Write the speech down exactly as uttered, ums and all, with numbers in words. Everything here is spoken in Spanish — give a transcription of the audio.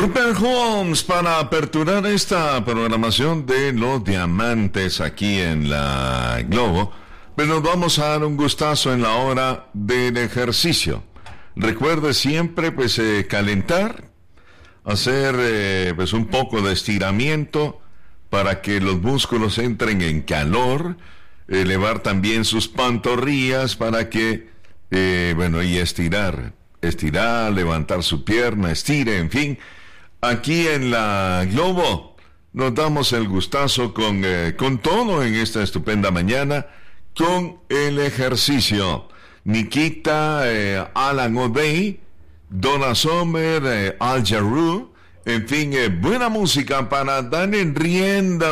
Rupert Holmes para aperturar esta programación de los diamantes aquí en la Globo. Pues nos vamos a dar un gustazo en la hora del ejercicio. Recuerde siempre pues eh, calentar, hacer eh, pues un poco de estiramiento para que los músculos entren en calor, elevar también sus pantorrillas para que, eh, bueno, y estirar, estirar, levantar su pierna, estire, en fin. Aquí en la Globo nos damos el gustazo con, eh, con todo en esta estupenda mañana, con el ejercicio. Nikita, eh, Alan O'Day, Donna Summer, eh, Al Jarreau, en fin, eh, buena música para dar en rienda